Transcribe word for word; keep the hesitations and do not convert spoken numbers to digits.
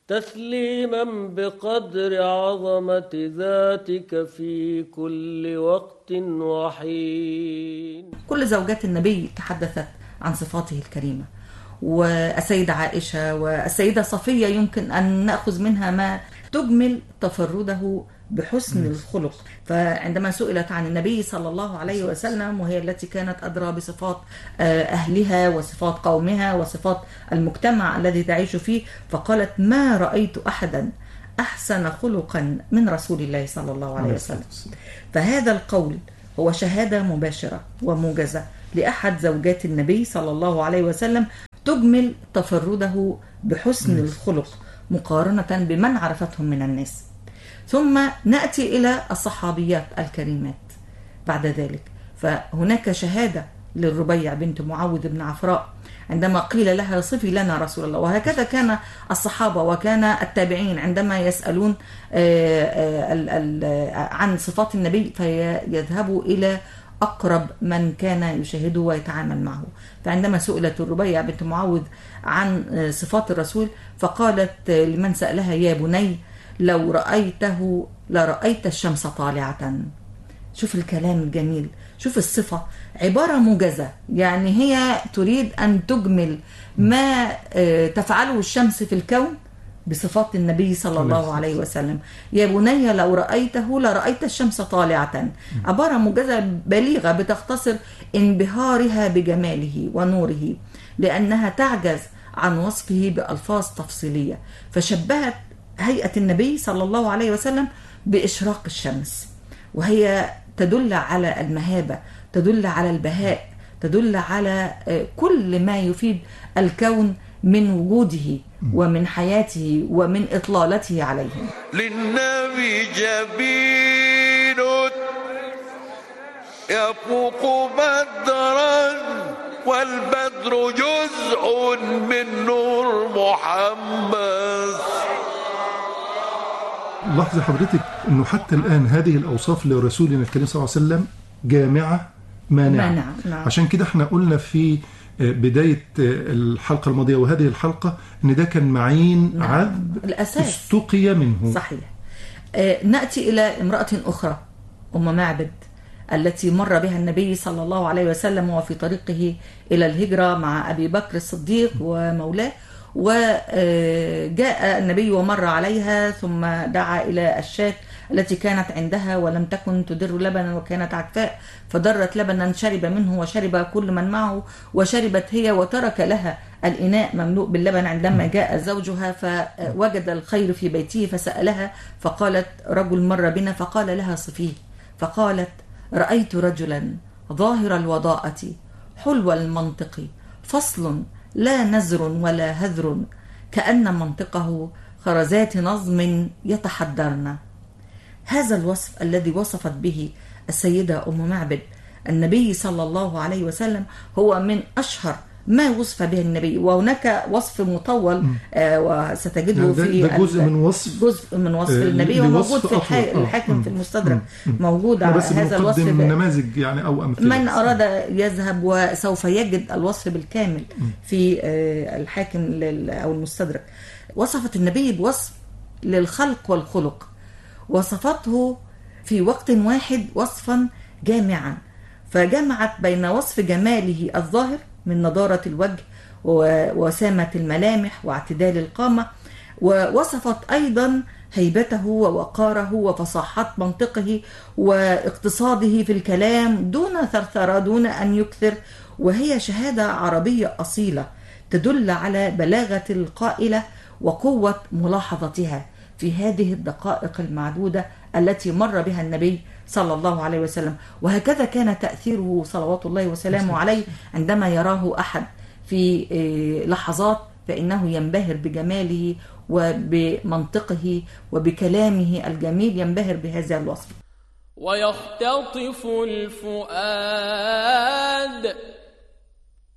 تسليما بقدر عظمة ذاتك في كل وقت وحين. كل زوجات النبي تحدثت عن صفاته الكريمة، والسيدة عائشة والسيدة صفية يمكن أن نأخذ منها ما تجمل تفرده بحسن الخلق. فعندما سئلت عن النبي صلى الله عليه وسلم، وهي التي كانت أدرى بصفات أهلها وصفات قومها وصفات المجتمع الذي تعيش فيه، فقالت: ما رأيت أحدا أحسن خلقا من رسول الله صلى الله عليه وسلم. فهذا القول هو شهادة مباشرة وموجزة لأحد زوجات النبي صلى الله عليه وسلم تجمل تفرده بحسن الخلق مقارنة بمن عرفتهم من الناس. ثم نأتي إلى الصحابيات الكريمات بعد ذلك. فهناك شهادة للربيع بنت معوذ بن عفراء عندما قيل لها: صفي لنا رسول الله. وهكذا كان الصحابة وكان التابعين عندما يسألون عن صفات النبي فيذهبوا إلى أقرب من كان يشاهده ويتعامل معه. فعندما سئلت الربيع بنت معوذ عن صفات الرسول فقالت لمن سألها: يا بني لو رأيته لرأيت الشمس طالعة. شوف الكلام الجميل، شوف الصفة، عبارة موجزة، يعني هي تريد أن تجمل ما تفعله الشمس في الكون بصفات النبي صلى الله عليه وسلم. يا بني لو رأيته لرأيت الشمس طالعة. عبارة موجزة بليغة بتختصر انبهارها بجماله ونوره، لأنها تعجز عن وصفه بألفاظ تفصيلية. فشبهت هيئة النبي صلى الله عليه وسلم بإشراق الشمس، وهي تدل على المهابة، تدل على البهاء، تدل على كل ما يفيد الكون من وجوده ومن حياته ومن إطلالته عليه. للنبي جبين يفوق بدرا والبدر جزء من نور محمد. لاحظي حضرتك أنه حتى الآن هذه الأوصاف لرسولنا الكريم صلى الله عليه وسلم جامعة مانعة. مانعة. نعم. عشان كده احنا قلنا في بداية الحلقة الماضية وهذه الحلقة أن ده كان معين نعم. عذب الأساس استقي منه. صحيح. آه نأتي إلى امرأة أخرى، أم معبد، التي مر بها النبي صلى الله عليه وسلم وفي طريقه إلى الهجرة مع أبي بكر الصديق ومولاه، وجاء النبي ومر عليها ثم دعا إلى الشاة التي كانت عندها ولم تكن تدر لبنا وكانت عكفاء، فدرت لبنا شرب منه وشرب كل من معه وشربت هي، وترك لها الإناء مملوء باللبن. عندما جاء زوجها فوجد الخير في بيته فسألها فقالت: رجل مر بنا، فقال لها: صفيه. فقالت: رأيت رجلا ظاهر الوضاءة حلو المنطق فصل لا نزر ولا هذر كأن منطقه خرزات نظم يتحدرن. هذا الوصف الذي وصفت به السيدة أم معبد النبي صلى الله عليه وسلم هو من أشهر ما وصف به النبي، وهناك وصف مطول آه وستجده في ده جزء من وصف جزء من وصف آه النبي وموجود في الحا... الحاكم في المستدرك، موجود على هذا الوصف. نماذج يعني أو أمثلة، من أراد يذهب وسوف يجد الوصف بالكامل في آه الحاكم لل... أو المستدرك. وصفت النبي بوصف للخلق والخلق، وصفته في وقت واحد وصفا جامعا، فجمعت بين وصف جماله الظاهر من نضارة الوجه ووسامة الملامح واعتدال القامة، ووصفت أيضا هيبته ووقاره وفصاحة منطقه واقتصاده في الكلام دون ثرثرة، دون أن يكثر، وهي شهادة عربية أصيلة تدل على بلاغة القائلة وقوة ملاحظتها في هذه الدقائق المعدودة التي مر بها النبي صلى الله عليه وسلم. وهكذا كان تأثيره صلوات الله وسلامه عليه عندما يراه أحد في لحظات فإنه ينبهر بجماله وبمنطقه وبكلامه الجميل، ينبهر بهذا الوصف. ويختطف الفؤاد